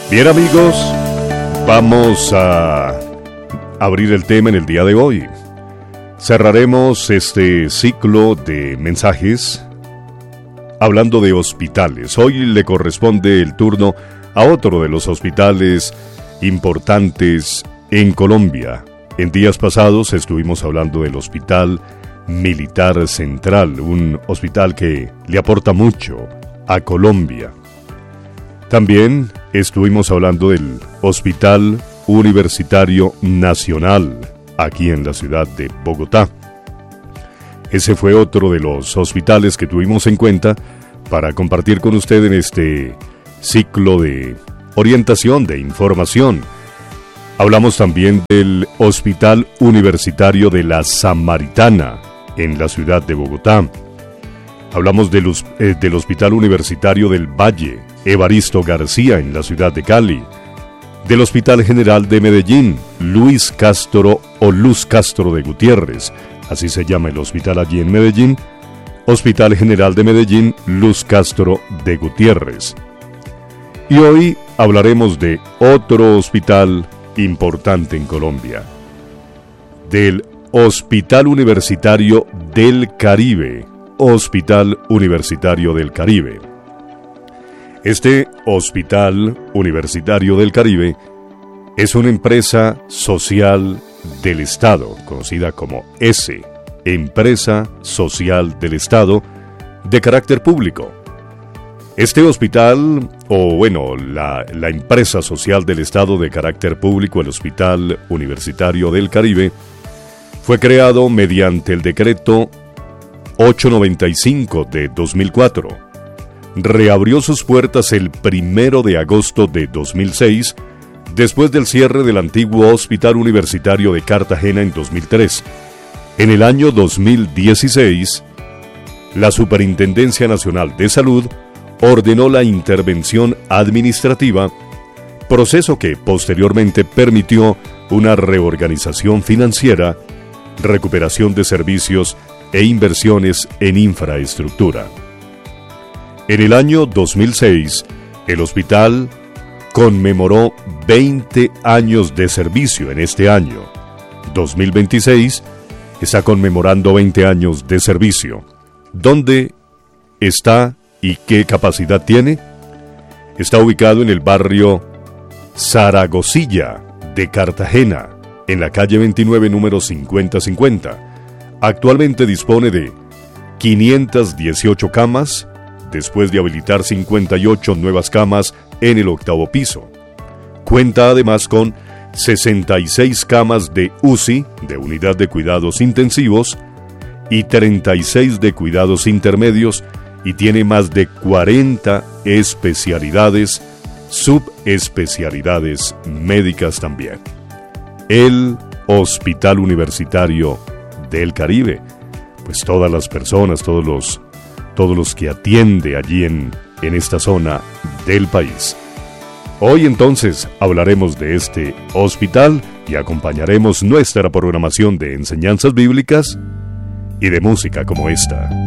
Bien, amigos, vamos a abrir el tema en el día de hoy. Cerraremos este ciclo de mensajes hablando de hospitales. Hoy le corresponde el turno a otro de los hospitales importantes en Colombia. En días pasados estuvimos hablando del Hospital Militar Central, un hospital que le aporta mucho a Colombia. También estuvimos hablando del Hospital Universitario Nacional, aquí en la ciudad de Bogotá. Ese fue otro de los hospitales que tuvimos en cuenta para compartir con usted en este ciclo de orientación, de información. Hablamos también del Hospital Universitario de la Samaritana, en la ciudad de Bogotá. Hablamos del Hospital Universitario del Valle, Evaristo García, en la ciudad de Cali. Del Hospital General de Medellín, Luis Castro o Luz Castro de Gutiérrez, así se llama el hospital allí en Medellín. Hospital General de Medellín, Luz Castro de Gutiérrez. Y hoy hablaremos de otro hospital importante en Colombia, del Hospital Universitario del Caribe. Hospital Universitario del Caribe. Este Hospital Universitario del Caribe es una empresa social del Estado, conocida como ESE, Empresa Social del Estado, de carácter público. Este hospital, la Empresa Social del Estado de carácter público, el Hospital Universitario del Caribe, fue creado mediante el decreto 895 de 2004. Reabrió sus puertas el 1 de agosto de 2006, después del cierre del antiguo Hospital Universitario de Cartagena en 2003. En el año 2016, la Superintendencia Nacional de Salud ordenó la intervención administrativa, proceso que posteriormente permitió una reorganización financiera, recuperación de servicios e inversiones en infraestructura. En el año 2006, el hospital conmemoró 20 años de servicio. En este año 2026 está conmemorando 20 años de servicio. ¿Dónde está y qué capacidad tiene? Está ubicado en el barrio Zaragozilla de Cartagena, en la calle 29, número 5050. Actualmente dispone de 518 camas, después de habilitar 58 nuevas camas en el 8º piso. Cuenta además con 66 camas de UCI, de unidad de cuidados intensivos, y 36 de cuidados intermedios, y tiene más de 40 especialidades, subespecialidades médicas también. El Hospital Universitario del Caribe, pues todas las personas, todos los que atiende allí en esta zona del país. Hoy entonces hablaremos de este hospital y acompañaremos nuestra programación de enseñanzas bíblicas y de música como esta.